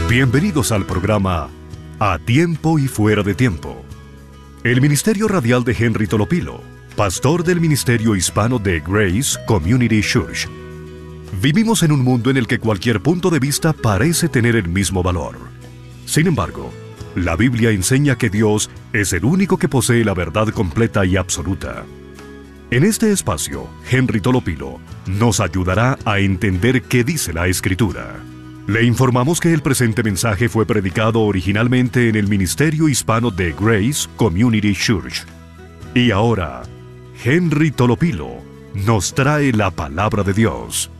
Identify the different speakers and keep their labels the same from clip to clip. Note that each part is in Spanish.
Speaker 1: Bienvenidos al programa A Tiempo y Fuera de Tiempo. El Ministerio Radial de Henry Tolopilo, pastor del Ministerio Hispano de Grace Community Church. Vivimos en un mundo en el que cualquier punto de vista parece tener el mismo valor. Sin embargo, la Biblia enseña que Dios es el único que posee la verdad completa y absoluta. En este espacio, Henry Tolopilo nos ayudará a entender qué dice la Escritura. Le informamos que el presente mensaje fue predicado originalmente en el Ministerio Hispano de Grace Community Church. Y ahora, Henry Tolopilo nos trae la palabra de Dios.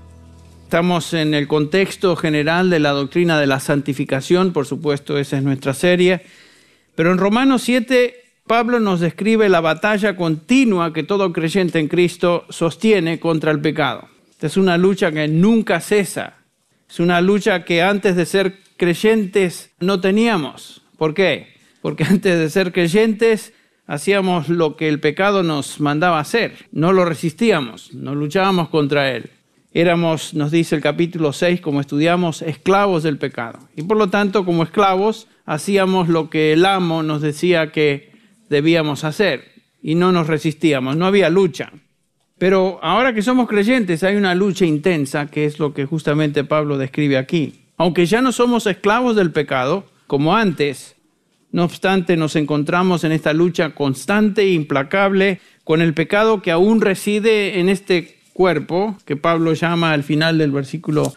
Speaker 2: Estamos en el contexto general de la doctrina de la santificación, por supuesto, esa es nuestra serie. Pero en Romanos 7, Pablo nos describe la batalla continua que todo creyente en Cristo sostiene contra el pecado. Esta es una lucha que nunca cesa. Es una lucha que antes de ser creyentes no teníamos. ¿Por qué? Porque antes de ser creyentes hacíamos lo que el pecado nos mandaba hacer. No lo resistíamos, no luchábamos contra él. Éramos, nos dice el capítulo 6, como estudiamos, esclavos del pecado. Y por lo tanto, como esclavos, hacíamos lo que el amo nos decía que debíamos hacer. Y no nos resistíamos, no había lucha. Pero ahora que somos creyentes hay una lucha intensa, que es lo que justamente Pablo describe aquí. Aunque ya no somos esclavos del pecado, como antes, no obstante nos encontramos en esta lucha constante e implacable con el pecado que aún reside en este cuerpo, que Pablo llama al final del versículo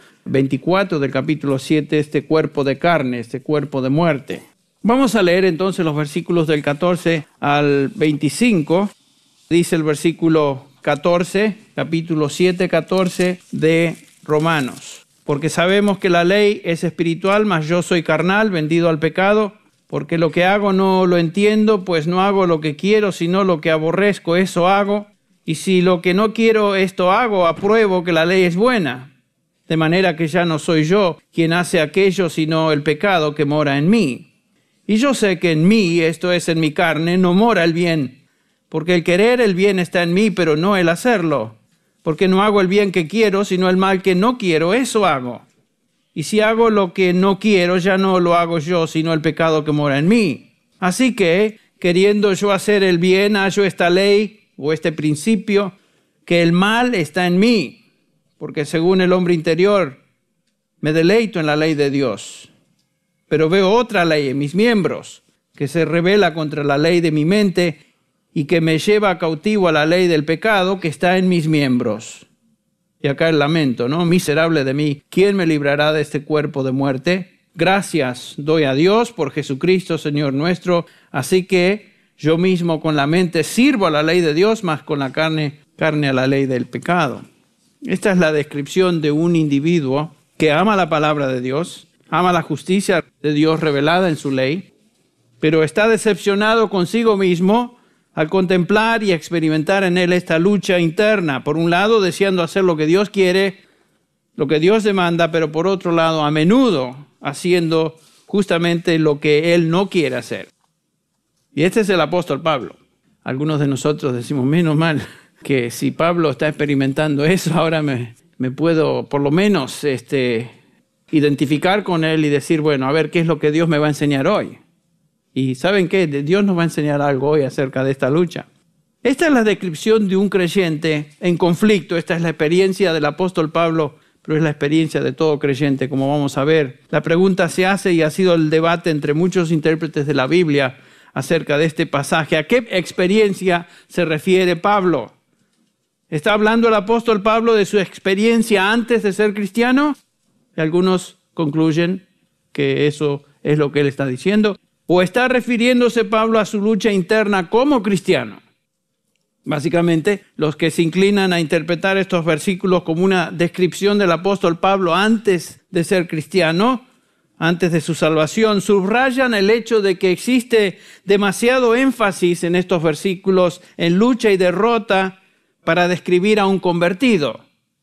Speaker 2: 24 del capítulo 7, este cuerpo de carne, este cuerpo de muerte. Vamos a leer entonces los versículos del 14 al 25. Dice el versículo 14, capítulo 7, 14 de Romanos. Porque sabemos que la ley es espiritual, mas yo soy carnal, vendido al pecado. Porque lo que hago no lo entiendo, pues no hago lo que quiero, sino lo que aborrezco, eso hago. Y si lo que no quiero, esto hago, apruebo que la ley es buena. De manera que ya no soy yo quien hace aquello, sino el pecado que mora en mí. Y yo sé que en mí, esto es en mi carne, no mora el bien. Porque el querer el bien está en mí, pero no el hacerlo. Porque no hago el bien que quiero, sino el mal que no quiero, eso hago. Y si hago lo que no quiero, ya no lo hago yo, sino el pecado que mora en mí. Así que, queriendo yo hacer el bien, hallo esta ley, o este principio, que el mal está en mí. Porque según el hombre interior, me deleito en la ley de Dios. Pero veo otra ley en mis miembros, que se rebela contra la ley de mi mente, y que me lleva cautivo a la ley del pecado que está en mis miembros. Y acá el lamento, ¿no? Miserable de mí, ¿quién me librará de este cuerpo de muerte? Gracias doy a Dios por Jesucristo, Señor nuestro. Así que yo mismo con la mente sirvo a la ley de Dios, mas con la carne a la ley del pecado. Esta es la descripción de un individuo que ama la palabra de Dios, ama la justicia de Dios revelada en su ley, pero está decepcionado consigo mismo al contemplar y experimentar en él esta lucha interna. Por un lado, deseando hacer lo que Dios quiere, lo que Dios demanda, pero por otro lado, a menudo haciendo justamente lo que él no quiere hacer. Y este es el apóstol Pablo. Algunos de nosotros decimos, menos mal que si Pablo está experimentando eso, ahora me puedo por lo menos identificar con él y decir, bueno, a ver qué es lo que Dios me va a enseñar hoy. Y ¿saben qué? Dios nos va a enseñar algo hoy acerca de esta lucha. Esta es la descripción de un creyente en conflicto. Esta es la experiencia del apóstol Pablo, pero es la experiencia de todo creyente, como vamos a ver. La pregunta se hace y ha sido el debate entre muchos intérpretes de la Biblia acerca de este pasaje. ¿A qué experiencia se refiere Pablo? ¿Está hablando el apóstol Pablo de su experiencia antes de ser cristiano? Y algunos concluyen que eso es lo que él está diciendo. ¿O está refiriéndose Pablo a su lucha interna como cristiano? Básicamente, los que se inclinan a interpretar estos versículos como una descripción del apóstol Pablo antes de ser cristiano, antes de su salvación, subrayan el hecho de que existe demasiado énfasis en estos versículos en lucha y derrota para describir a un convertido.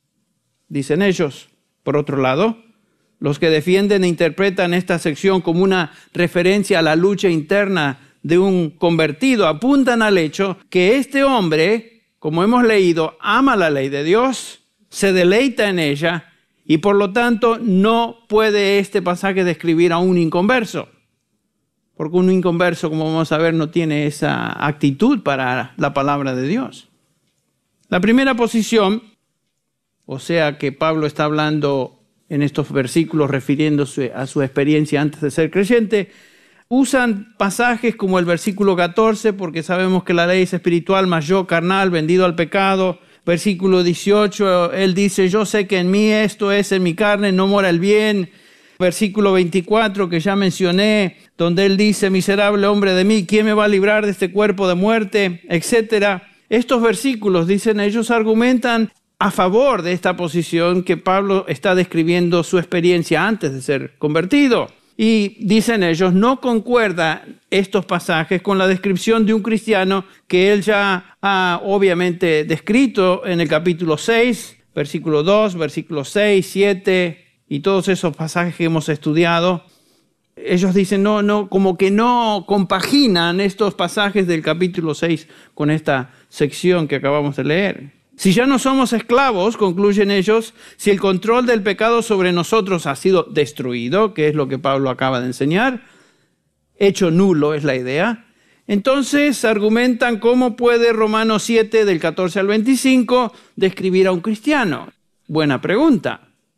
Speaker 2: Dicen ellos. Por otro lado, los que defienden e interpretan esta sección como una referencia a la lucha interna de un convertido apuntan al hecho que este hombre, como hemos leído, ama la ley de Dios, se deleita en ella Y por lo tanto, no puede este pasaje describir a un inconverso. Porque un inconverso, como vamos a ver, no tiene esa actitud para la palabra de Dios. La primera posición, o sea que Pablo está hablando en estos versículos refiriéndose a su experiencia antes de ser creyente, usan pasajes como el versículo 14, porque sabemos que la ley es espiritual, mas yo carnal, vendido al pecado. Versículo 18, él dice, yo sé que en mí esto es, en mi carne no mora el bien. Versículo 24, que ya mencioné, donde él dice, miserable hombre de mí, ¿quién me va a librar de este cuerpo de muerte? Etcétera. Estos versículos, dicen ellos, argumentan a favor de esta posición que Pablo está describiendo su experiencia antes de ser convertido. Y dicen ellos, no concuerda estos pasajes con la descripción de un cristiano que él ya ha obviamente descrito en el capítulo 6, versículo 2, versículo 6, 7 y todos esos pasajes que hemos estudiado. Ellos dicen, como que no compaginan estos pasajes del capítulo 6 con esta sección que acabamos de leer. Si ya no somos esclavos, concluyen ellos, si el control del pecado sobre nosotros ha sido destruido, que es lo que Pablo acaba de enseñar, hecho nulo es la idea, entonces argumentan cómo puede Romanos 7 del 14 al 25 describir a un cristiano. Buena pregunta.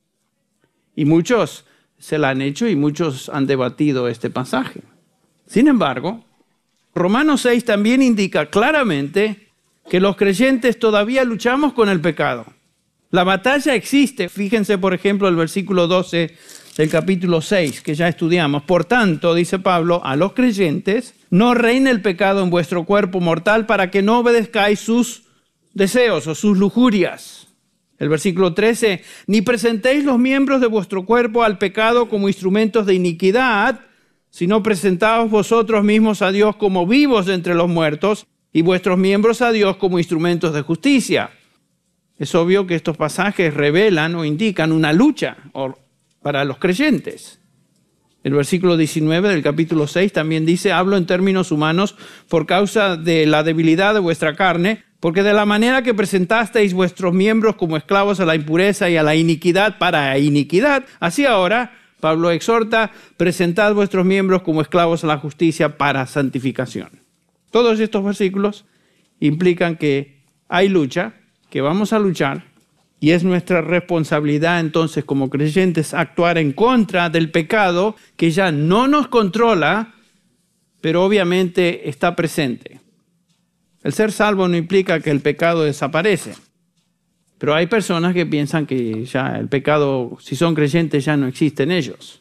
Speaker 2: Y muchos se la han hecho y muchos han debatido este pasaje. Sin embargo, Romanos 6 también indica claramente que los creyentes todavía luchamos con el pecado. La batalla existe. Fíjense, por ejemplo, el versículo 12 del capítulo 6, que ya estudiamos. Por tanto, dice Pablo, a los creyentes, no reine el pecado en vuestro cuerpo mortal para que no obedezcáis sus deseos o sus lujurias. El versículo 13, ni presentéis los miembros de vuestro cuerpo al pecado como instrumentos de iniquidad, sino presentaos vosotros mismos a Dios como vivos de entre los muertos, y vuestros miembros a Dios como instrumentos de justicia. Es obvio que estos pasajes revelan o indican una lucha para los creyentes. El versículo 19 del capítulo 6 también dice, hablo en términos humanos por causa de la debilidad de vuestra carne, porque de la manera que presentasteis vuestros miembros como esclavos a la impureza y a la iniquidad para iniquidad, así ahora, Pablo exhorta, presentad vuestros miembros como esclavos a la justicia para santificación. Todos estos versículos implican que hay lucha, que vamos a luchar, y es nuestra responsabilidad entonces como creyentes actuar en contra del pecado que ya no nos controla, pero obviamente está presente. El ser salvo no implica que el pecado desaparece, pero hay personas que piensan que ya el pecado, si son creyentes, ya no existe en ellos.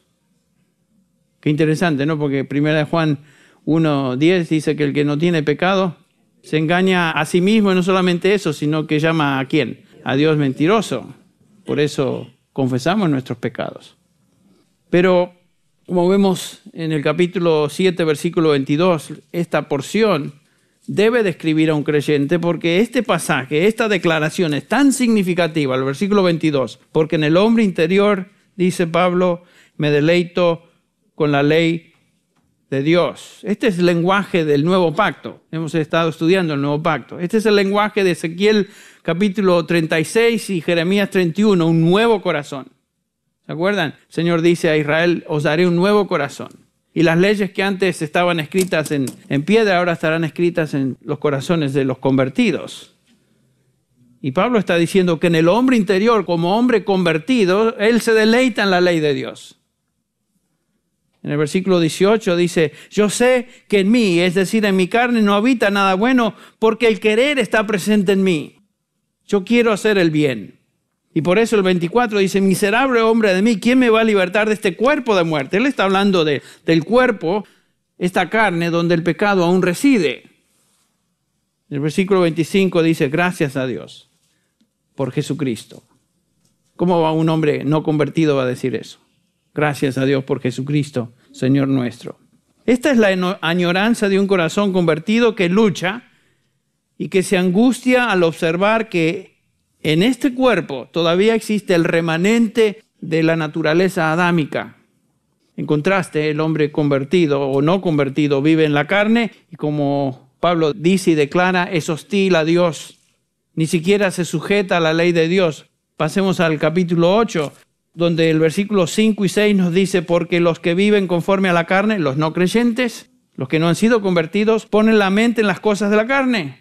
Speaker 2: Qué interesante, ¿no? Porque 1 Juan 1:10 dice que el que no tiene pecado se engaña a sí mismo, y no solamente eso, sino que llama ¿a quién? A Dios mentiroso. Por eso confesamos nuestros pecados. Pero, como vemos en el capítulo 7, versículo 22, esta porción debe describir a un creyente porque este pasaje, esta declaración es tan significativa, el versículo 22, porque en el hombre interior, dice Pablo, me deleito con la ley de Dios. Este es el lenguaje del nuevo pacto. Hemos estado estudiando el nuevo pacto. Este es el lenguaje de Ezequiel capítulo 36 y Jeremías 31, un nuevo corazón. ¿Se acuerdan? El Señor dice a Israel, os daré un nuevo corazón. Y las leyes que antes estaban escritas en piedra, ahora estarán escritas en los corazones de los convertidos. Y Pablo está diciendo que en el hombre interior, como hombre convertido, él se deleita en la ley de Dios. En el versículo 18 dice, yo sé que en mí, es decir, en mi carne no habita nada bueno, porque el querer está presente en mí. Yo quiero hacer el bien. Y por eso el 24 dice, miserable hombre de mí, ¿quién me va a libertar de este cuerpo de muerte? Él está hablando del cuerpo, esta carne donde el pecado aún reside. El versículo 25 dice, gracias a Dios por Jesucristo. ¿Cómo va un hombre no convertido a decir eso? Gracias a Dios por Jesucristo, Señor nuestro. Esta es la añoranza de un corazón convertido que lucha y que se angustia al observar que en este cuerpo todavía existe el remanente de la naturaleza adámica. En contraste, el hombre convertido o no convertido vive en la carne y, como Pablo dice y declara, es hostil a Dios. Ni siquiera se sujeta a la ley de Dios. Pasemos al capítulo 8. donde el versículo 5 y 6 nos dice, porque los que viven conforme a la carne, los no creyentes, los que no han sido convertidos, ponen la mente en las cosas de la carne.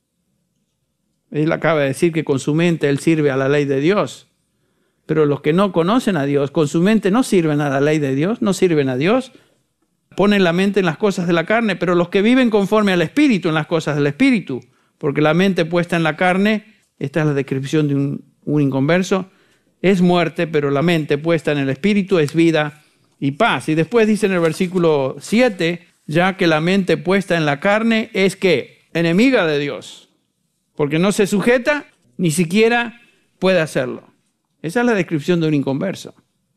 Speaker 2: Él acaba de decir que con su mente él sirve a la ley de Dios. Pero los que no conocen a Dios, con su mente no sirven a la ley de Dios, no sirven a Dios. Ponen la mente en las cosas de la carne, pero los que viven conforme al Espíritu, en las cosas del Espíritu. Porque la mente puesta en la carne, esta es la descripción de un inconverso, es muerte, pero la mente puesta en el Espíritu es vida y paz. Y después dice en el versículo 7, ya que la mente puesta en la carne es que enemiga de Dios, porque no se sujeta, ni siquiera puede hacerlo. Esa es la descripción de un inconverso.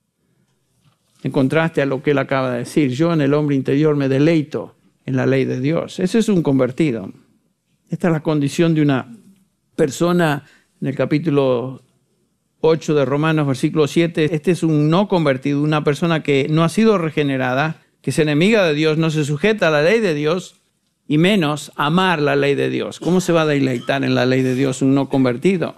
Speaker 2: En contraste a lo que él acaba de decir, yo en el hombre interior me deleito en la ley de Dios. Ese es un convertido. Esta es la condición de una persona en el capítulo 8 de Romanos, versículo 7. Este es un no convertido, una persona que no ha sido regenerada, que es enemiga de Dios, no se sujeta a la ley de Dios y menos amar la ley de Dios. ¿Cómo se va a deleitar en la ley de Dios un no convertido?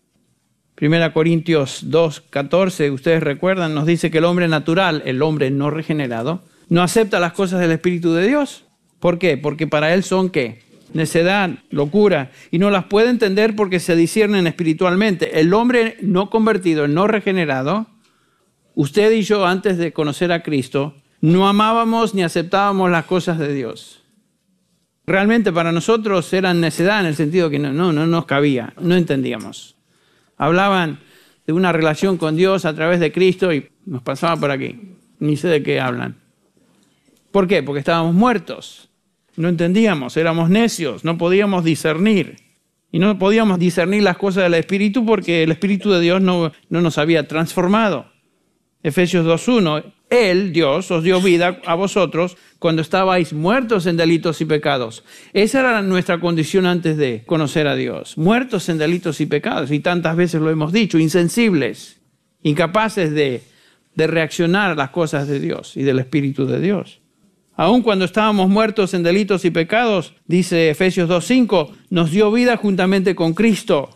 Speaker 2: 1 Corintios 2:14, ustedes recuerdan, nos dice que el hombre natural, el hombre no regenerado, no acepta las cosas del Espíritu de Dios. ¿Por qué? Porque para él son ¿qué? Necedad, locura, y no las puede entender porque se disciernen espiritualmente. El hombre no convertido, el no regenerado, usted y yo antes de conocer a Cristo, no amábamos ni aceptábamos las cosas de Dios. Realmente para nosotros eran necedad en el sentido que no nos cabía, no entendíamos. Hablaban de una relación con Dios a través de Cristo y nos pasaba por aquí. Ni sé de qué hablan. ¿Por qué? Porque estábamos muertos. No entendíamos, éramos necios, no podíamos discernir. Y no podíamos discernir las cosas del Espíritu porque el Espíritu de Dios no nos había transformado. Efesios 2:1, Él, Dios, os dio vida a vosotros cuando estabais muertos en delitos y pecados. Esa era nuestra condición antes de conocer a Dios. Muertos en delitos y pecados. Y tantas veces lo hemos dicho, insensibles, incapaces de reaccionar a las cosas de Dios y del Espíritu de Dios. Aun cuando estábamos muertos en delitos y pecados, dice Efesios 2:5, nos dio vida juntamente con Cristo.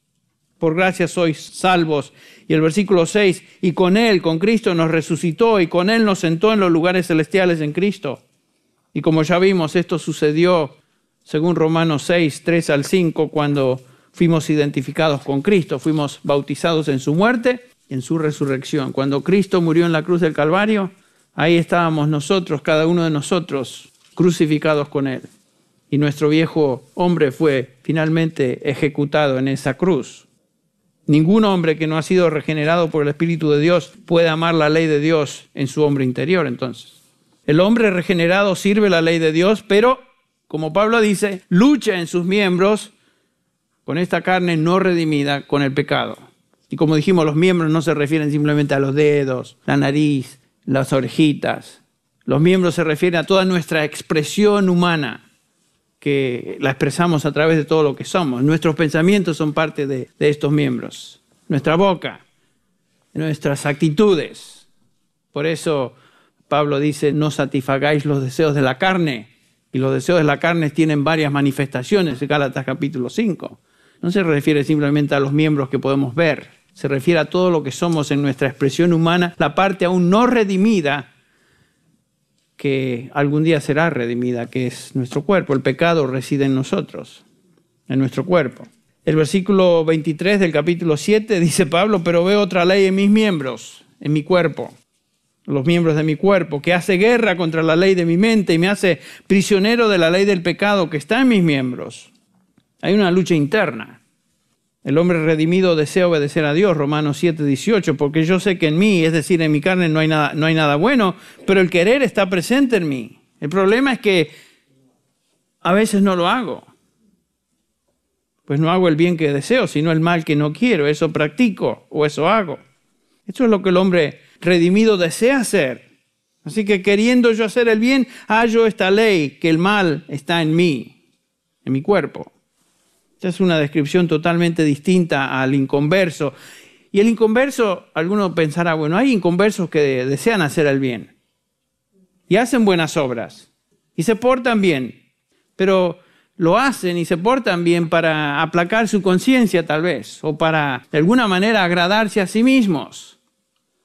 Speaker 2: Por gracia sois salvos. Y el versículo 6, y con Él, con Cristo, nos resucitó y con Él nos sentó en los lugares celestiales en Cristo. Y como ya vimos, esto sucedió, según Romanos 6, 3 al 5, cuando fuimos identificados con Cristo, fuimos bautizados en su muerte y en su resurrección. Cuando Cristo murió en la cruz del Calvario, ahí estábamos nosotros, cada uno de nosotros, crucificados con Él. Y nuestro viejo hombre fue finalmente ejecutado en esa cruz. Ningún hombre que no ha sido regenerado por el Espíritu de Dios puede amar la ley de Dios en su hombre interior, entonces. El hombre regenerado sirve la ley de Dios, pero, como Pablo dice, lucha en sus miembros con esta carne no redimida, con el pecado. Y como dijimos, los miembros no se refieren simplemente a los dedos, la nariz, las orejitas. Los miembros se refieren a toda nuestra expresión humana, que la expresamos a través de todo lo que somos. Nuestros pensamientos son parte de estos miembros. Nuestra boca, nuestras actitudes. Por eso Pablo dice, no satisfagáis los deseos de la carne. Y los deseos de la carne tienen varias manifestaciones, en Gálatas capítulo 5. No se refiere simplemente a los miembros que podemos ver. Se refiere a todo lo que somos en nuestra expresión humana, la parte aún no redimida, que algún día será redimida, que es nuestro cuerpo. El pecado reside en nosotros, en nuestro cuerpo. El versículo 23 del capítulo 7 dice Pablo, pero veo otra ley en mis miembros, en mi cuerpo, los miembros de mi cuerpo, que hace guerra contra la ley de mi mente y me hace prisionero de la ley del pecado que está en mis miembros. Hay una lucha interna. El hombre redimido desea obedecer a Dios, Romanos 7:18, porque yo sé que en mí, es decir, en mi carne no hay nada bueno, pero el querer está presente en mí. El problema es que a veces no lo hago. Pues no hago el bien que deseo, sino el mal que no quiero. Eso practico o eso hago. Esto es lo que el hombre redimido desea hacer. Así que queriendo yo hacer el bien, hallo esta ley, que el mal está en mí, en mi cuerpo. Esta es una descripción totalmente distinta al inconverso. Y el inconverso, alguno pensará, bueno, hay inconversos que desean hacer el bien. Y hacen buenas obras. Y se portan bien. Pero lo hacen y se portan bien para aplacar su conciencia tal vez. O para, de alguna manera, agradarse a sí mismos.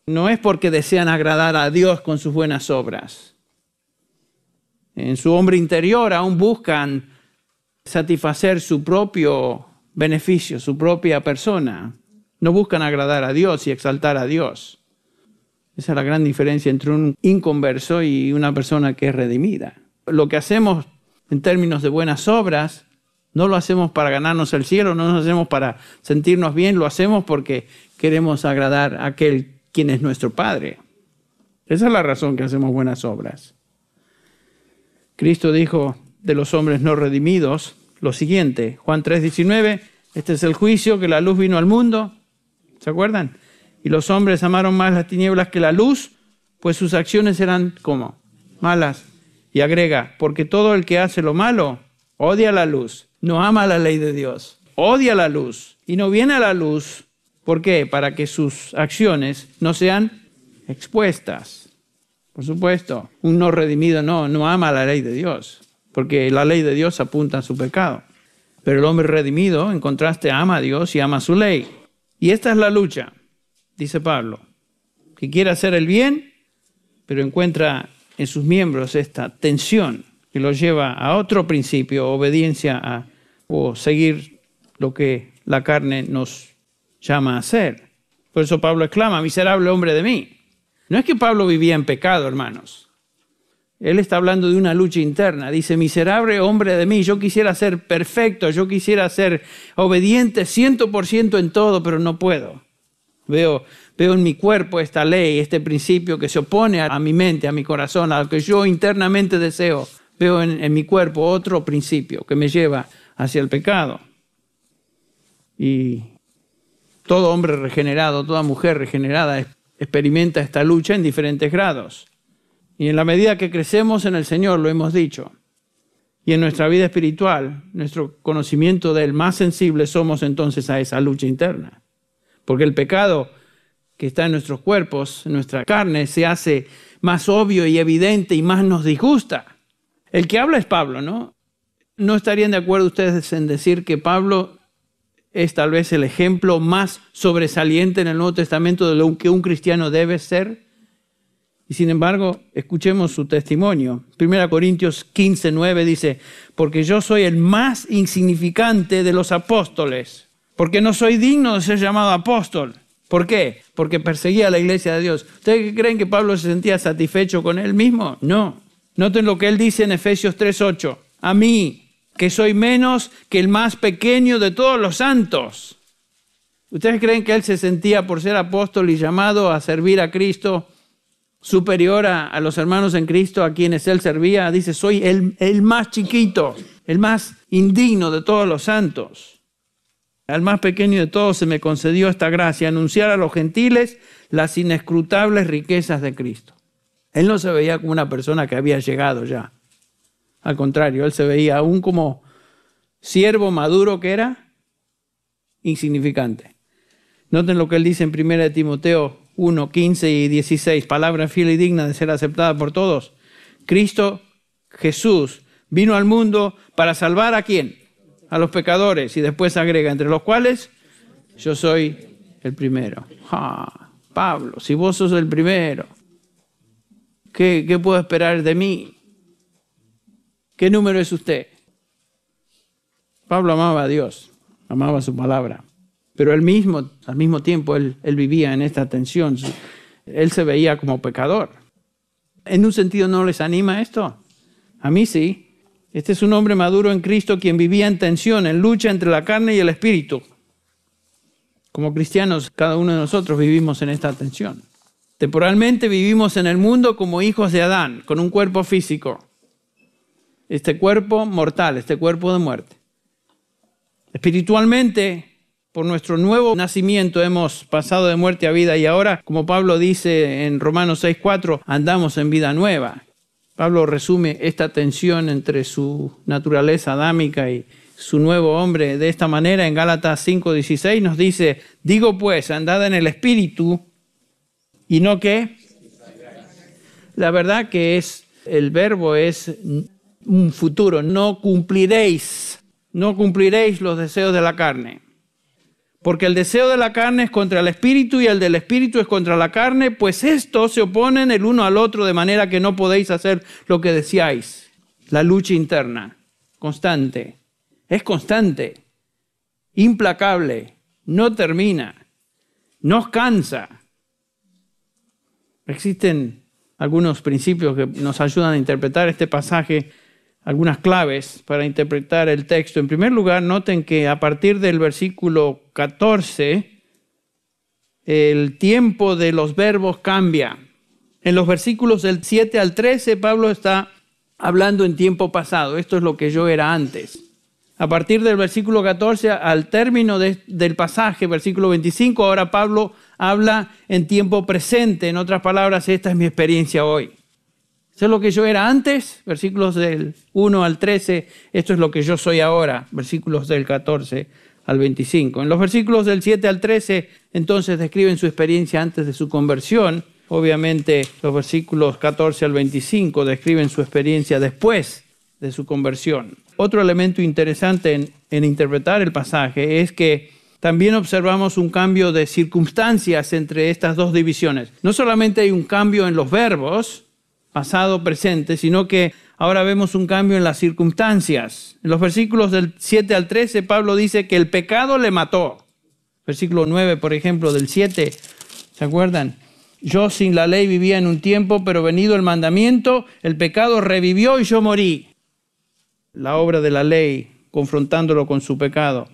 Speaker 2: no es porque desean agradar a Dios con sus buenas obras. En su hombre interior aún buscan satisfacer su propio beneficio, su propia persona. No buscan agradar a Dios y exaltar a Dios. Esa es la gran diferencia entre un inconverso y una persona que es redimida. Lo que hacemos en términos de buenas obras, no lo hacemos para ganarnos el cielo, no lo hacemos para sentirnos bien, lo hacemos porque queremos agradar a aquel quien es nuestro Padre. Esa es la razón que hacemos buenas obras. Cristo dijo de los hombres no redimidos lo siguiente, Juan 3:19, este es el juicio, que la luz vino al mundo, ¿se acuerdan? Y los hombres amaron más las tinieblas que la luz, pues sus acciones eran, ¿cómo? Malas. Y agrega, porque todo el que hace lo malo odia la luz, no ama la ley de Dios, odia la luz y no viene a la luz. ¿Por qué? Para que sus acciones no sean expuestas. Por supuesto, un no redimido no ama la ley de Dios, porque la ley de Dios apunta a su pecado. Pero el hombre redimido, en contraste, ama a Dios y ama su ley. Y esta es la lucha, dice Pablo, que quiere hacer el bien, pero encuentra en sus miembros esta tensión que los lleva a otro principio, obediencia o seguir lo que la carne nos llama a hacer. Por eso Pablo exclama, miserable hombre de mí. No es que Pablo vivía en pecado, hermanos. Él está hablando de una lucha interna. Dice, miserable hombre de mí, yo quisiera ser perfecto, yo quisiera ser obediente 100% en todo, pero no puedo. Veo en mi cuerpo esta ley, este principio que se opone a mi mente, a mi corazón, a lo que yo internamente deseo. Veo en mi cuerpo otro principio que me lleva hacia el pecado. Y todo hombre regenerado, toda mujer regenerada experimenta esta lucha en diferentes grados. Y en la medida que crecemos en el Señor, lo hemos dicho, y en nuestra vida espiritual, nuestro conocimiento de Él más sensible, somos entonces a esa lucha interna. Porque el pecado que está en nuestros cuerpos, en nuestra carne, se hace más obvio y evidente y más nos disgusta. El que habla es Pablo, ¿no? ¿No estarían de acuerdo ustedes en decir que Pablo es tal vez el ejemplo más sobresaliente en el Nuevo Testamento de lo que un cristiano debe ser? Y sin embargo, escuchemos su testimonio. 1 Corintios 15:9 dice, porque yo soy el más insignificante de los apóstoles, porque no soy digno de ser llamado apóstol. ¿Por qué? Porque perseguía a la iglesia de Dios. ¿Ustedes creen que Pablo se sentía satisfecho con él mismo? No. Noten lo que él dice en Efesios 3:8. A mí, que soy menos que el más pequeño de todos los santos. ¿Ustedes creen que él se sentía, por ser apóstol y llamado a servir a Cristo, superior a los hermanos en Cristo a quienes él servía? Dice, soy el más chiquito, el más indigno de todos los santos. Al más pequeño de todos se me concedió esta gracia, anunciar a los gentiles las inescrutables riquezas de Cristo. Él no se veía como una persona que había llegado ya. Al contrario, él se veía aún como siervo maduro que era, insignificante. Noten lo que él dice en 1 Timoteo 1, 15 y 16, palabra fiel y digna de ser aceptada por todos. Cristo Jesús vino al mundo para salvar ¿a quién? A los pecadores. Y después agrega, entre los cuales yo soy el primero. Pablo, si vos sos el primero, ¿qué puedo esperar de mí? ¿Qué número es usted? Pablo amaba a Dios, amaba su palabra. Pero al mismo tiempo, él vivía en esta tensión. Él se veía como pecador. ¿En un sentido no les anima esto? A mí sí. Este es un hombre maduro en Cristo quien vivía en tensión, en lucha entre la carne y el espíritu. Como cristianos, cada uno de nosotros vivimos en esta tensión. Temporalmente vivimos en el mundo como hijos de Adán, con un cuerpo físico. Este cuerpo mortal, este cuerpo de muerte. Espiritualmente, por nuestro nuevo nacimiento hemos pasado de muerte a vida y ahora, como Pablo dice en Romanos 6:4, andamos en vida nueva. Pablo resume esta tensión entre su naturaleza adámica y su nuevo hombre de esta manera. En Gálatas 5:16 nos dice, digo pues, andad en el Espíritu y no ¿qué? La verdad que el verbo es un futuro, no cumpliréis los deseos de la carne. Porque el deseo de la carne es contra el espíritu y el del espíritu es contra la carne, pues estos se oponen el uno al otro de manera que no podéis hacer lo que deseáis. La lucha interna, constante, es constante, implacable, no termina, no cansa. Existen algunos principios que nos ayudan a interpretar este pasaje, algunas claves para interpretar el texto. En primer lugar, noten que a partir del versículo 14, el tiempo de los verbos cambia. En los versículos del 7 al 13, Pablo está hablando en tiempo pasado. Esto es lo que yo era antes. A partir del versículo 14 al término del pasaje, versículo 25, ahora Pablo habla en tiempo presente. En otras palabras, esta es mi experiencia hoy. Eso es lo que yo era antes, versículos del 1 al 13. Esto es lo que yo soy ahora, versículos del 14 al 25. En los versículos del 7 al 13, entonces describen su experiencia antes de su conversión. Obviamente, los versículos 14 al 25 describen su experiencia después de su conversión. Otro elemento interesante en interpretar el pasaje es que también observamos un cambio de circunstancias entre estas dos divisiones. No solamente hay un cambio en los verbos, pasado, presente, sino que ahora vemos un cambio en las circunstancias. En los versículos del 7 al 13, Pablo dice que el pecado le mató. Versículo 9, por ejemplo, del 7, ¿se acuerdan? Yo sin la ley vivía en un tiempo, pero venido el mandamiento, el pecado revivió y yo morí. La obra de la ley, confrontándolo con su pecado.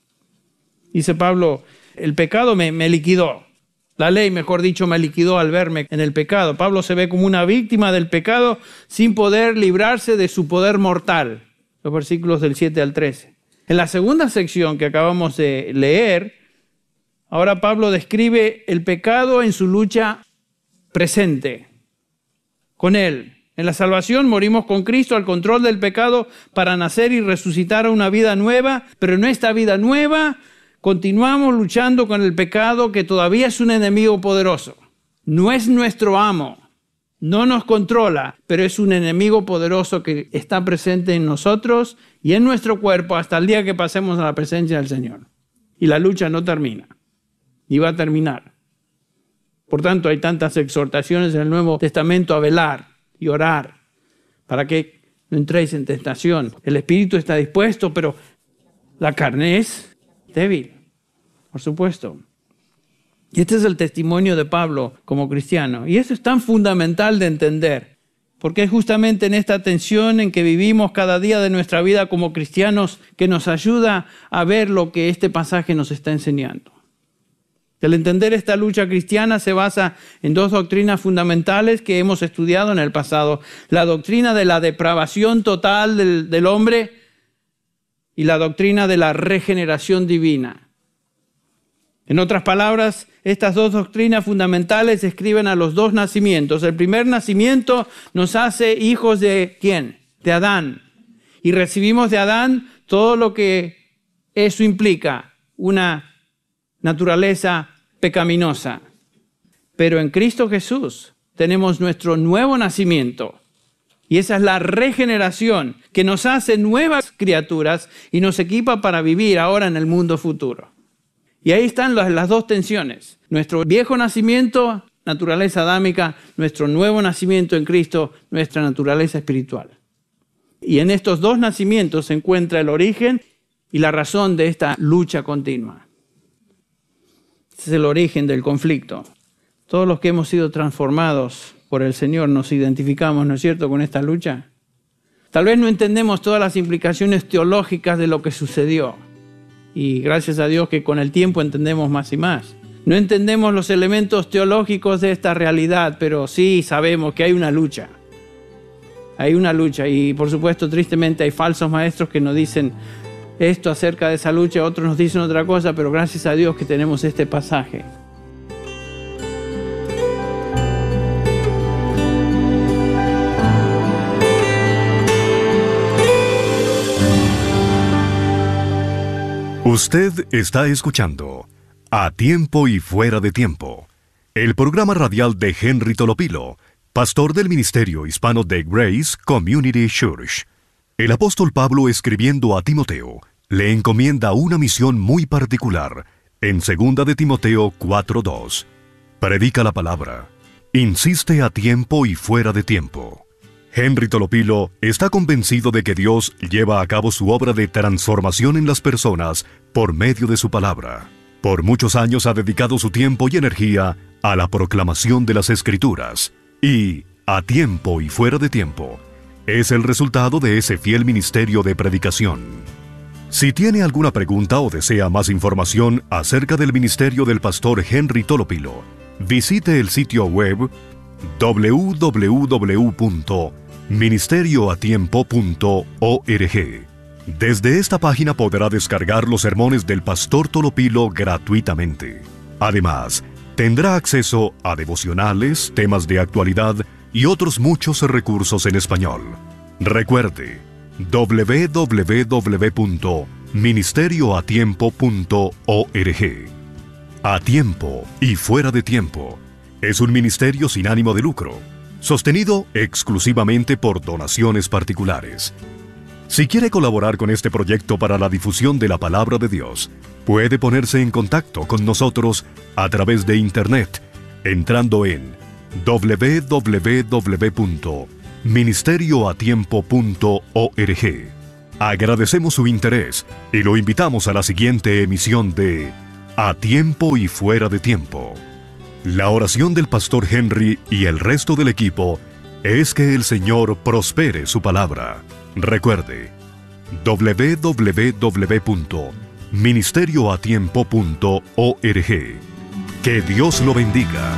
Speaker 2: Dice Pablo, el pecado me liquidó. La ley, mejor dicho, me liquidó al verme en el pecado. Pablo se ve como una víctima del pecado sin poder librarse de su poder mortal. Los versículos del 7 al 13. En la segunda sección que acabamos de leer, ahora Pablo describe el pecado en su lucha presente con él. En la salvación morimos con Cristo al control del pecado para nacer y resucitar a una vida nueva, pero en esta vida nueva continuamos luchando con el pecado que todavía es un enemigo poderoso. No es nuestro amo, no nos controla, pero es un enemigo poderoso que está presente en nosotros y en nuestro cuerpo hasta el día que pasemos a la presencia del Señor. Y la lucha no termina, ni va a terminar. Por tanto, hay tantas exhortaciones en el Nuevo Testamento a velar y orar para que no entréis en tentación. El espíritu está dispuesto, pero la carne es débil, por supuesto. Y este es el testimonio de Pablo como cristiano. Y eso es tan fundamental de entender, porque es justamente en esta tensión en que vivimos cada día de nuestra vida como cristianos que nos ayuda a ver lo que este pasaje nos está enseñando. El entender esta lucha cristiana se basa en dos doctrinas fundamentales que hemos estudiado en el pasado. La doctrina de la depravación total del hombre y la doctrina de la regeneración divina. En otras palabras, estas dos doctrinas fundamentales describen a los dos nacimientos. El primer nacimiento nos hace hijos de ¿quién? De Adán. Y recibimos de Adán todo lo que eso implica, una naturaleza pecaminosa. Pero en Cristo Jesús tenemos nuestro nuevo nacimiento. Y esa es la regeneración que nos hace nuevas criaturas y nos equipa para vivir ahora en el mundo futuro. Y ahí están las dos tensiones. Nuestro viejo nacimiento, naturaleza adámica, nuestro nuevo nacimiento en Cristo, nuestra naturaleza espiritual. Y en estos dos nacimientos se encuentra el origen y la razón de esta lucha continua. Ese es el origen del conflicto. Todos los que hemos sido transformados por el Señor nos identificamos, ¿no es cierto?, con esta lucha. Tal vez no entendemos todas las implicaciones teológicas de lo que sucedió. Y gracias a Dios que con el tiempo entendemos más y más. No entendemos los elementos teológicos de esta realidad, pero sí sabemos que hay una lucha. Hay una lucha y por supuesto tristemente hay falsos maestros que nos dicen esto acerca de esa lucha, otros nos dicen otra cosa, pero gracias a Dios que tenemos este pasaje.
Speaker 1: Usted está escuchando A Tiempo y Fuera de Tiempo, el programa radial de Henry Tolopilo, pastor del Ministerio Hispano de Grace Community Church. El apóstol Pablo, escribiendo a Timoteo, le encomienda una misión muy particular: en 2 de Timoteo 4:2. Predica la palabra. Insiste a tiempo y fuera de tiempo. Henry Tolopilo está convencido de que Dios lleva a cabo su obra de transformación en las personas por medio de su palabra. Por muchos años ha dedicado su tiempo y energía a la proclamación de las Escrituras. Y, a tiempo y fuera de tiempo, es el resultado de ese fiel ministerio de predicación. Si tiene alguna pregunta o desea más información acerca del ministerio del pastor Henry Tolopilo, visite el sitio web www.ministerioatiempo.org. Desde esta página podrá descargar los sermones del pastor Tolopilo gratuitamente. Además, tendrá acceso a devocionales, temas de actualidad y otros muchos recursos en español. Recuerde, www.ministerioatiempo.org. A tiempo y fuera de tiempo es un ministerio sin ánimo de lucro, sostenido exclusivamente por donaciones particulares. Si quiere colaborar con este proyecto para la difusión de la palabra de Dios, puede ponerse en contacto con nosotros a través de Internet, entrando en www.ministerioatiempo.org. Agradecemos su interés y lo invitamos a la siguiente emisión de A Tiempo y Fuera de Tiempo. La oración del pastor Henry y el resto del equipo es que el Señor prospere su palabra. Recuerde, www.ministerioatiempo.org. Que Dios lo bendiga.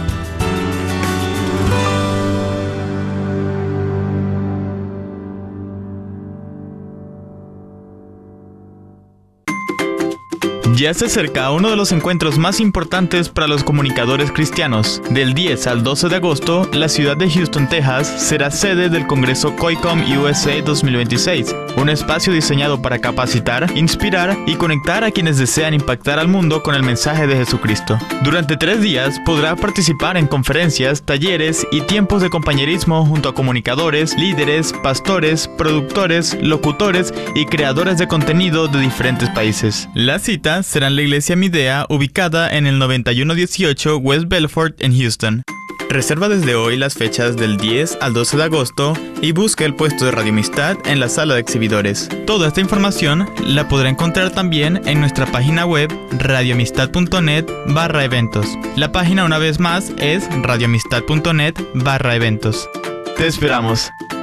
Speaker 3: Ya se acerca uno de los encuentros más importantes para los comunicadores cristianos. Del 10 al 12 de agosto, la ciudad de Houston, Texas, será sede del Congreso COICOM USA 2026, un espacio diseñado para capacitar, inspirar y conectar a quienes desean impactar al mundo con el mensaje de Jesucristo. Durante 3 días podrá participar en conferencias, talleres y tiempos de compañerismo junto a comunicadores, líderes, pastores, productores, locutores y creadores de contenido de diferentes países. La cita será en la iglesia Midea, ubicada en el 9118 West Belfort en Houston. Reserva desde hoy las fechas del 10 al 12 de agosto y busca el puesto de Radio Amistad en la sala de exhibidores. Toda esta información la podrá encontrar también en nuestra página web radioamistad.net/eventos. La página, una vez más, es radioamistad.net/eventos. Te esperamos.